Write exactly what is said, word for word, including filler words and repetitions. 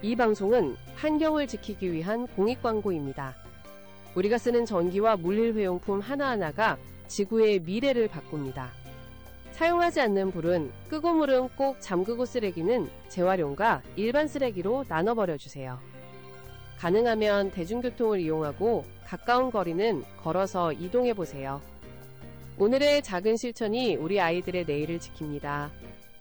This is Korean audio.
이 방송은 환경을 지키기 위한 공익광고입니다. 우리가 쓰는 전기와 물일회용품 하나하나가 지구의 미래를 바꿉니다. 사용하지 않는 불은 끄고 물은 꼭 잠그고 쓰레기는 재활용과 일반 쓰레기로 나눠버려주세요. 가능하면 대중교통을 이용하고 가까운 거리는 걸어서 이동해보세요. 오늘의 작은 실천이 우리 아이들의 내일을 지킵니다.